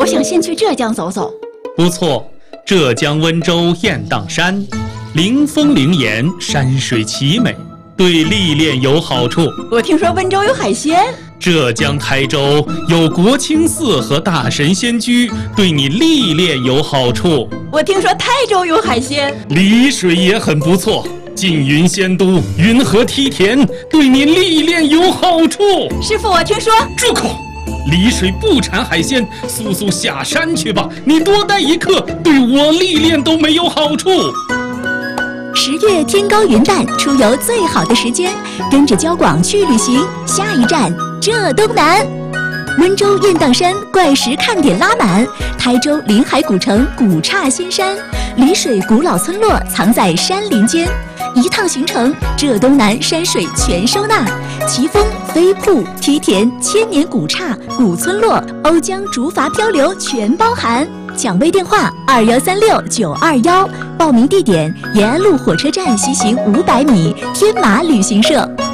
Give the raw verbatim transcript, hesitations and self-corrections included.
我想先去浙江走走。 不错，浙江温州雁荡山，灵峰灵岩，山水奇美，对历练有好处。 我听说温州有海鲜。 浙江台州有国清寺和大神仙居，对你历练有好处。 我听说泰州有海鲜。 丽水也很不错，缙云仙都，云河梯田，对你历练有好处。 师傅，我听说…… 住口！丽水不产海鲜，速速下山去吧！你多待一刻，对我历练都没有好处。 十月天高云淡，出游最好的时间，跟着交广去旅行。下一站浙东南，温州雁荡山怪石看点拉满，台州临海古城古刹新山，丽水古老村落藏在山林间。一趟行程，浙东南山水全收纳，奇峰、飞瀑、梯田、千年古刹、古村落、瓯江竹筏漂流全包含。抢位电话二幺三六九二幺，报名地点延安路火车站西行五百米，天马旅行社。